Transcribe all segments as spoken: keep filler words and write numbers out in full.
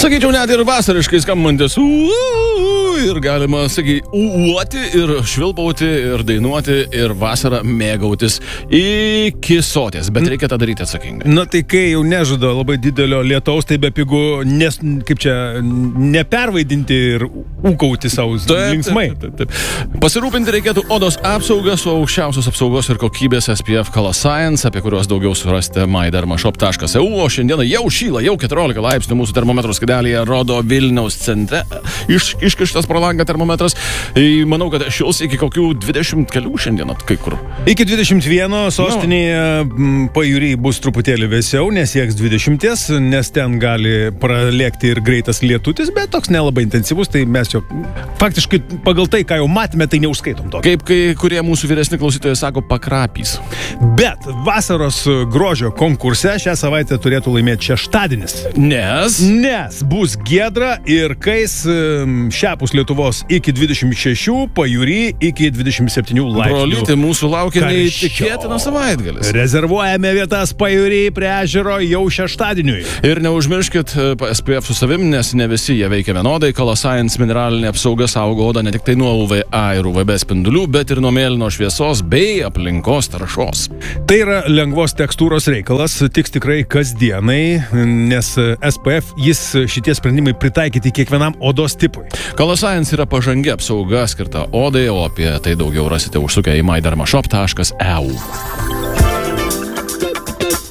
Sakyčiau, net ir vasariškai skambantis ir galima, sakai, uoti ir švilpauti ir dainuoti ir vasarą mėgautis iki soties, bet reikia tą daryti atsakingai. Na tai kai jau nežada labai didelio lietaus, tai be pigų, nes, kaip čia, nepervaidinti ir ūkauti savo linksmai. Taip, taip, taip. Pasirūpinti reikėtų odos apsaugą su aukščiausios apsaugos ir kokybės S P F Color Science, apie kuriuos daugiau surasite my dermashop taškas e u, o šiandieną jau šyla, jau keturiolika laipsnių mūsų termometrų skaidelėje rodo Vilniaus centre. Iš, iškištas pro langą termometras. Manau, kad šils iki kokių dvidešimt kelių šiandieną kai kur. Iki dvidešimt vieno sostinėje no. Pajūry bus truputėlį vėsiau, nesieks dvidešimties, nes ten gali pralėkti ir greitas lietutis, bet toks nelabai intensyvus, tai mes jo faktiškai pagal tai, ką jau matėme, tai neužskaitom to. Kaip kai kurie mūsų vyresni klausytojai sako, pakrapys. Bet vasaros grožio konkurse šią savaitę turėtų laimėti šeštadienis. Nes? Nes bus giedra ir kais šiapus Lietuvos iki dvidešimt šešių, Pajūry iki dvidešimt septynių laipsnių. Brolyti, mūsų laukia neįtikėtina savaitgalis. Rezervuojame vietas Pajūry prie ežero jau šeštadieniui. Ir neužmirškit S P F su savim, nes ne visi jie veikia vienodai. Color Science mineralinė apsauga saugo odą ne tik tai nuo U V A ir U V B spindulių, bet ir nuo mėlyno šviesos bei aplinkos taršos. Tai yra lengvos tekstūros reikalas, tiks tikrai kasdienai, nes S P F jis šitie sprendimai pritaikyti kiekvienam odos tipui. Color Science yra pažangi apsauga skirta odai, o apie tai daugiau rasite užsukę į my dermashop taškas e u.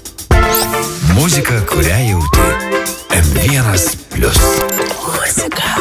Muzika, kurią jauti. M vienas plius. Muzika.